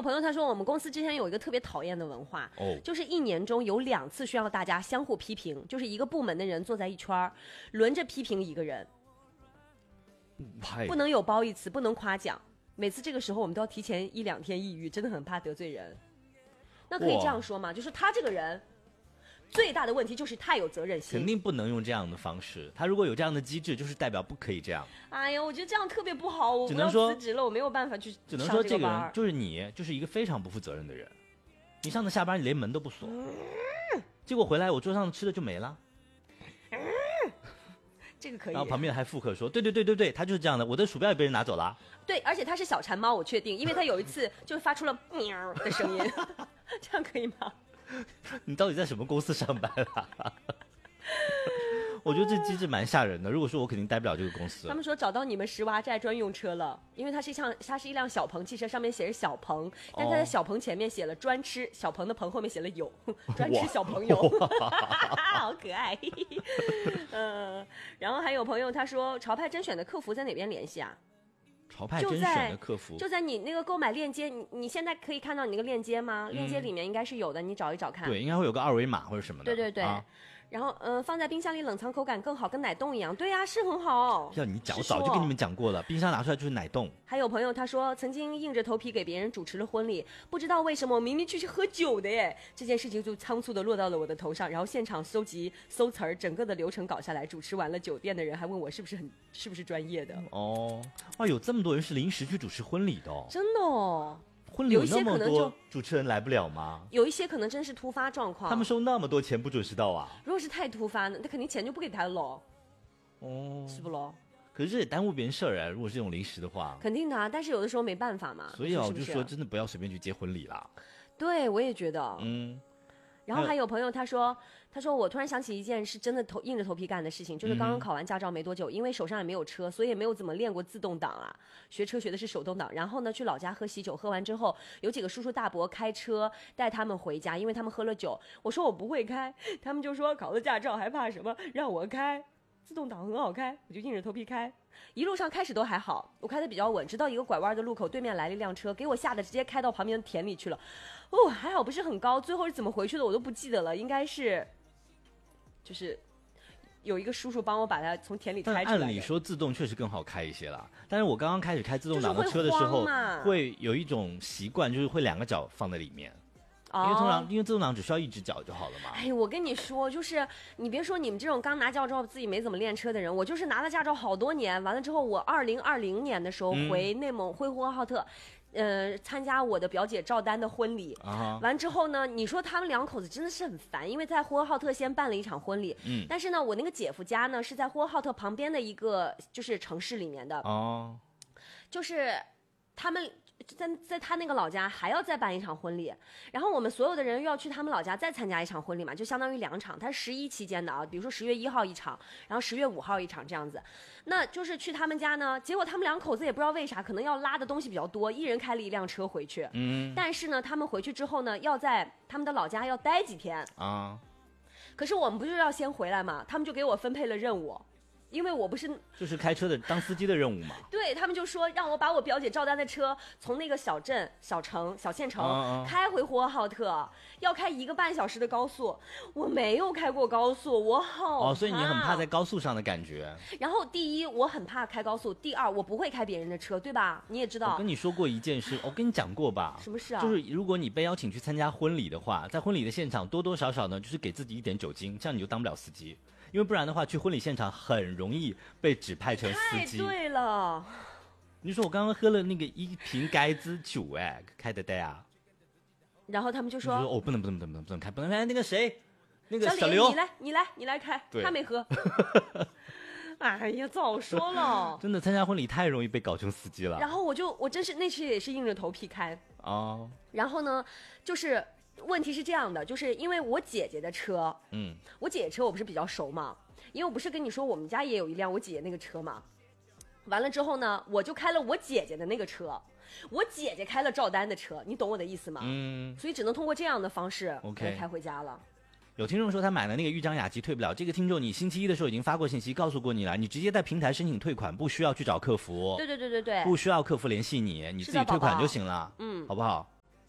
有朋友他说，我们公司之前有一个特别讨厌的文化，就是1年中有2次需要大家相互批评，就是一个部门的人坐在一圈轮着批评一个人，不能有褒义词，不能夸奖。每次这个时候我们都要提前1-2天抑郁，真的很怕得罪人。那可以这样说吗？就是他这个人最大的问题就是太有责任心， 肯定不能用这样的方式。他如果有这样的机制，就是代表不可以这样。 哎呀，我觉得这样特别不好，我要辞职了，我没有办法去上这个班。 只能说这个人就是你，就是一个非常不负责任的人。你上次下班你连门都不锁，结果回来我桌上吃的就没了。 这个可以。 然后旁边还附和说：“对，他就是这样的，我的鼠标也被人拿走了。” 对，而且他是小馋猫，我确定，因为他有一次就发出了喵的声音，这样可以吗？ 你到底在什么公司上班啊？我觉得这机制蛮吓人的。如果说我肯定待不了这个公司。 他们说找到你们石娃寨专用车了，因为它是一辆小鹏汽车，上面写着小鹏，但它在小鹏前面写了专吃，小鹏的鹏后面写了有，专吃小朋友，好可爱。然后还有朋友他说，潮派甄选的客服在哪边联系啊？ 潮派甄选的客服就在你那个购买链接，你现在可以看到你那个链接吗？链接里面应该是有的，你找一找看。 对，应该会有个2维码或者什么的。 对。然后放在冰箱里冷藏口感更好，跟奶冻一样。对呀，是很好。 要你讲，我早就跟你们讲过了，冰箱拿出来就是奶冻。 还有朋友他说，曾经硬着头皮给别人主持了婚礼，不知道为什么我明明去喝酒的耶，这件事情就仓促的落到了我的头上，然后现场搜词儿，整个的流程搞下来，主持完了，酒店的人还问我是不是专业的。 哇，有这么多人是临时去主持婚礼的哦， 真的哦。 婚礼有那么多主持人来不了吗？ 有一些可能真是突发状况， 他们收那么多钱不准时到啊？ 如果是太突发呢，那肯定钱就不给他了是不咯？ 可是这也耽误别人事儿啊！如果是这种临时的话， 肯定的啊，但是有的时候没办法嘛。 所以我就说真的不要随便去接婚礼啦。 对，我也觉得。然后还有朋友他说我突然想起一件是真的硬着头皮干的事情，就是刚刚考完驾照没多久，因为手上也没有车，所以也没有怎么练过自动挡啊，学车学的是手动挡。然后呢，去老家喝喜酒，喝完之后有几个叔叔大伯开车带他们回家，因为他们喝了酒。我说我不会开，他们就说考了驾照还怕什么，让我开，自动挡很好开，我就硬着头皮开。一路上开始都还好，我开得比较稳，直到一个拐弯的路口，对面来了一辆车，给我吓得直接开到旁边的田里去了。还好不是很高，最后是怎么回去的我都不记得了，应该是就是有一个叔叔帮我把它从田里开出来的。 按理说自动确实更好开一些啦，但是我刚刚开始开自动挡的车的时候，会有一种习惯，就是会2个脚放在里面。因为自动挡只需要1只脚就好了嘛。 哎，我跟你说，就是你别说你们这种刚拿驾照自己没怎么练车的人，我就是拿了驾照好多年，完了之后我2020年的时候回内蒙呼和浩特，参加我的表姐赵丹的婚礼。完之后呢，你说他们2口子真的是很烦，因为在呼和浩特先办了一场婚礼，但是呢，我那个姐夫家呢是在呼和浩特旁边的一个就是城市里面的，就是他们在他那个老家还要再办一场婚礼，然后我们所有的人又要去他们老家再参加一场婚礼嘛，就相当于2场，它是11期间的啊，比如说10月1号一场，然后10月5号一场这样子。那就是去他们家呢，结果他们2口子也不知道为啥，可能要拉的东西比较多，一人开了一辆车回去。但是呢，他们回去之后呢，要在他们的老家要待几天啊。可是我们不是要先回来嘛，他们就给我分配了任务。因为我不是就是开车的当司机的任务嘛， 对，他们就说让我把我表姐赵丹的车从那个小镇、小城、小县城开回呼和浩特，要开1个半小时的高速。我没有开过高速，我好怕。 所以你很怕在高速上的感觉。 然后第一，我很怕开高速；第二，我不会开别人的车，对吧？你也知道。 我跟你说过一件事，我跟你讲过吧？ 什么事啊？ 就是如果你被邀请去参加婚礼的话，在婚礼的现场多多少少呢，就是给自己一点酒精，这样你就当不了司机。因为不然的话，去婚礼现场很容易被指派成司机。 太对了， 你说我刚刚喝了那个1瓶盖子酒，开得带啊？ 然后他们就说：“ 不能开，不能开。那个谁，那个小刘， 你来开，他没喝。”哎呀，早说了！ 真的参加婚礼太容易被搞成司机了。 然后我真是那次也是硬着头皮开然后呢，就是。问题是这样的，就是因为我姐姐的车，我姐姐车我不是比较熟嘛，因为我不是跟你说我们家也有一辆我姐姐那个车嘛，完了之后呢，我就开了我姐姐的那个车，我姐姐开了赵丹的车，你懂我的意思吗？所以只能通过这样的方式开回家了。 有听众说他买了那个豫章雅集退不了，这个听众你星期1的时候已经发过信息告诉过你了，你直接在平台申请退款，不需要去找客服。 对， 不需要客服联系你，你自己退款就行了，好不好？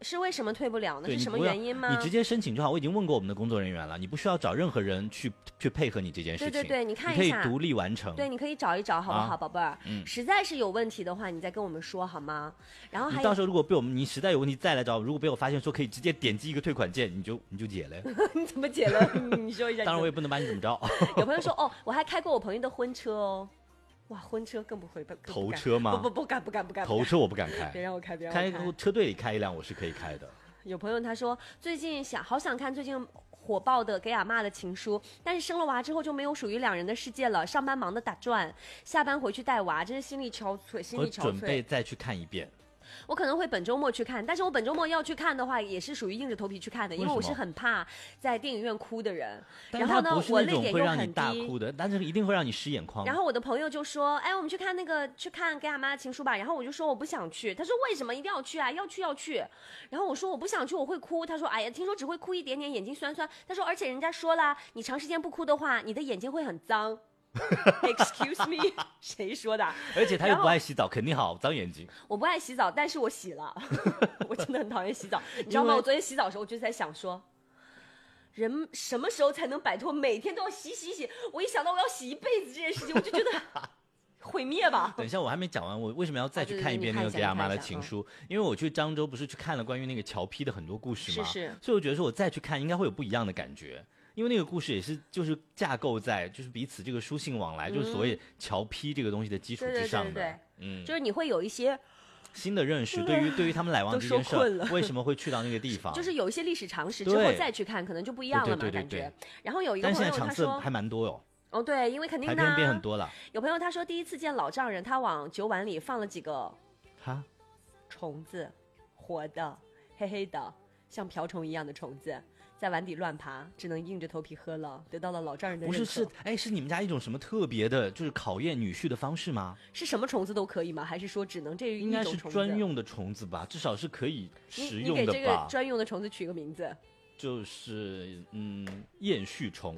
是为什么退不了呢？是什么原因吗？ 你直接申请就好，我已经问过我们的工作人员了，你不需要找任何人去配合你这件事情。 对对对，你看一下， 你可以独立完成。 对，你可以找一找，好不好，宝贝儿？实在是有问题的话，你再跟我们说好吗？然后还有你到时候如果你实在有问题再来找我，如果被我发现说可以直接点击一个退款键，你就解了。 你怎么解了？你说一下。 当然我也不能把你怎么着。 有朋友说哦，我还开过我朋友的婚车哦。哇，婚车更不会， 头车吗？ 不敢。 头车我不敢开， 别让我开， 开车队里开一辆我是可以开的。 有朋友他说最近好想看最近火爆的给阿嬷的情书，但是生了娃之后就没有属于两人的世界了，上班忙得打转，下班回去带娃，真是心力憔悴。 我准备再去看一遍。 我可能会本周末去看，但是我本周末要去看的话，也是属于硬着头皮去看的，因为我是很怕在电影院哭的人。然后呢，我泪点又很低， 大哭的，但是一定会让你湿眼眶。 然后我的朋友就说：“哎，我们去看给阿妈的情书吧。”然后我就说我不想去，他说为什么一定要去啊？要去。然后我说我不想去，我会哭。他说哎呀，听说只会哭一点点，眼睛酸酸。他说而且人家说了，你长时间不哭的话，你的眼睛会很脏。Excuse me， 谁说的？ 而且他又不爱洗澡，肯定好脏眼睛。 我不爱洗澡，但是我洗了。我真的很讨厌洗澡，你知道吗？我昨天洗澡的时候，我就在想说，人什么时候才能摆脱每天都要洗？我一想到我要洗一辈子这件事情，我就觉得毁灭吧。 等一下，我还没讲完，我为什么要再去看一遍那个给阿妈的情书？因为我去漳州不是去看了关于那个乔批的很多故事吗？ 是。 所以我觉得说我再去看应该会有不一样的感觉。因为那个故事也是就是架构在就是彼此这个书信往来，就是所谓侨批这个东西的基础之上的。 对，就是你会有一些新的认识，对于他们来往这件事为什么会去到那个地方， 就是有一些历史常识之后再去看，可能就不一样了嘛，感觉。然后有一个朋友他说， 但现在场次还蛮多哟。 哦，对，因为肯定的， 排片变很多了。 有朋友他说第一次见老丈人，他往酒碗里放了几个虫子，活的，黑黑的，像瓢虫一样的虫子。在碗底乱爬，只能硬着头皮喝了，得到了老丈人的认可。 不是，是你们家一种什么特别的，就是考验女婿的方式吗？ 是什么虫子都可以吗？还是说只能这一种虫子？ 应该是专用的虫子吧，至少是可以食用的吧。 你给这个专用的虫子取个名字， 就是厌絮虫，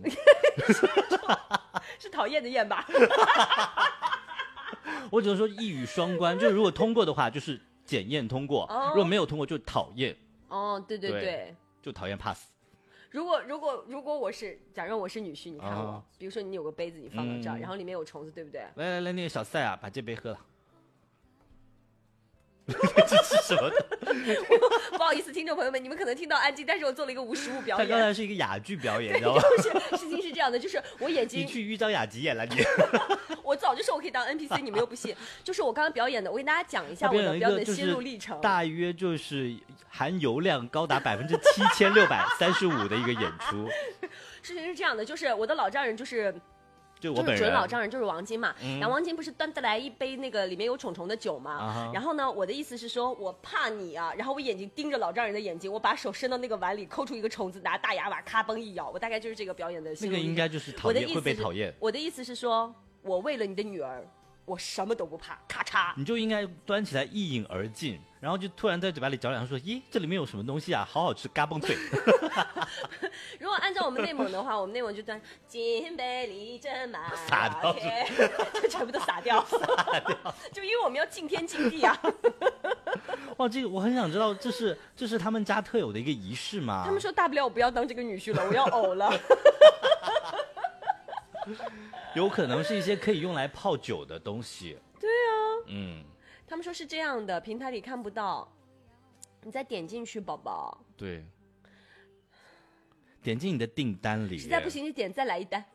是讨厌的厌吧？ 我只能说一语双关，就是如果通过的话，就是检验通过；如果没有通过，就讨厌。 哦，对， 就讨厌 pass。 如果我是，假如我是女婿，你看我，比如说你有个杯子，你放到这儿，然后里面有虫子，对不对？ 来，那个小赛啊，把这杯喝了。这是什么的？ 不好意思，听众朋友们，你们可能听到安静，但是我做了一个无实物表演。 他刚才是一个哑剧表演，你知道吗？ 事情是这样的，就是我眼睛。 你去豫章雅集演了你。 我早就说我可以当 NPC， 你们又不信。就是我刚刚表演的，我给大家讲一下我的表演的心路历程。 大约就是含油量高达7635%的一个演出。 事情是这样的，就是我的老丈人就是我本人准老丈人，就是王晶嘛。然后王晶不是端得来一杯那个里面有虫虫的酒嘛。然后呢，我的意思是说我怕你啊，然后我眼睛盯着老丈人的眼睛，我把手伸到那个碗里，抠出一个虫子，拿大牙把咔嘣一咬，我大概就是这个表演的心路历程。 那个应该就是讨厌，会被讨厌。 我的意思是说，我为了你的女儿，我什么都不怕，咔嚓。 你就应该端起来一饮而尽，然后就突然在嘴巴里嚼两下，说：“咦，这里面有什么东西啊？好好吃，嘎嘣脆。” 如果按照我们内蒙的话，我们内蒙就端金杯里斟满， 撒掉， 就全部都撒掉，就因为我们要敬天敬地啊。 哇，这个我很想知道，这是他们家特有的一个仪式吗？ 他们说大不了我不要当这个女婿了，我要呕了。 有可能是一些可以用来泡酒的东西。 对啊，他们说是这样的，平台里看不到，你再点进去，宝宝。 对，点进你的订单里。 实在不行，你点再来一单。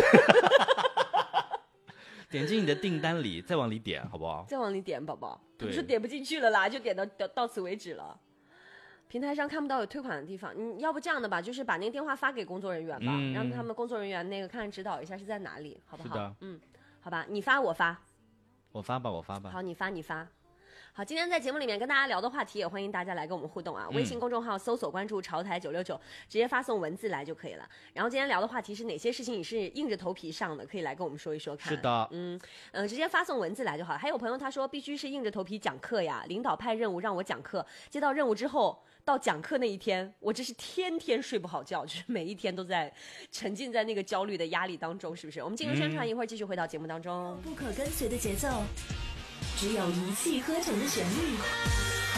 点进你的订单里，再往里点，好不好？ 再往里点，宝宝。他们说点不进去了啦，就点到此为止了。平台上看不到有退款的地方，你要不这样的吧，就是把那个电话发给工作人员吧，让他们工作人员那个看指导一下是在哪里，好不好？ 是的， 好吧，你发我发， 我发吧。 好，你发。好，今天在节目里面跟大家聊的话题，也欢迎大家来跟我们互动啊！微信公众号搜索关注潮台969，直接发送文字来就可以了。然后今天聊的话题是哪些事情你是硬着头皮上的，可以来跟我们说一说看。 是的， 直接发送文字来就好。还有朋友他说必须是硬着头皮讲课呀，领导派任务让我讲课，接到任务之后到讲课那一天，我这是天天睡不好觉，就是每一天都在沉浸在那个焦虑的压力当中，是不是？我们进入宣传，一会儿继续回到节目当中。 不可跟随的节奏，只有一气呵成的旋律。